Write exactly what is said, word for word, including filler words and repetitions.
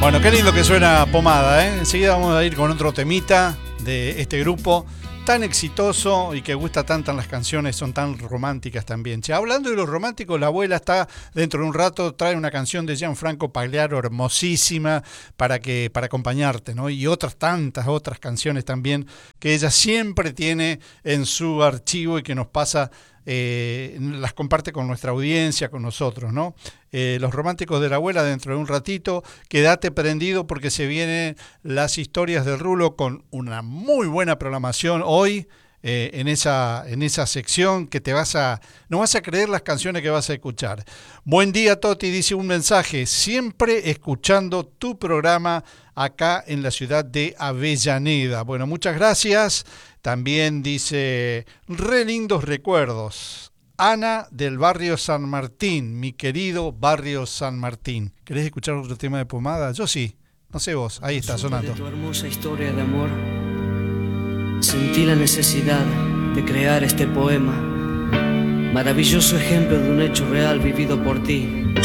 Bueno, qué lindo que suena Pomada, ¿eh? Enseguida vamos a ir con otro temita de este grupo tan exitoso y que gusta tanto en las canciones, son tan románticas también. Che, hablando de los románticos, la abuela está dentro de un rato, trae una canción de Gianfranco Pagliaro hermosísima para que para acompañarte, ¿no? Y otras tantas otras canciones también que ella siempre tiene en su archivo y que nos pasa, eh, las comparte con nuestra audiencia, con nosotros, ¿no? Eh, los románticos de la abuela dentro de un ratito. Quédate prendido porque se vienen las historias del Rulo con una muy buena programación hoy, eh, en esa en esa sección que te vas a no vas a creer las canciones que vas a escuchar. Buen día, Toti, dice un mensaje, siempre escuchando tu programa acá en la ciudad de Avellaneda. Bueno, muchas gracias. También dice, re lindos recuerdos. Ana del barrio San Martín, mi querido barrio San Martín. ¿Querés escuchar otro tema de Pomada? Yo sí, no sé vos, ahí está sonando. De tu hermosa historia de amor, sentí la necesidad de crear este poema, maravilloso ejemplo de un hecho real vivido por ti.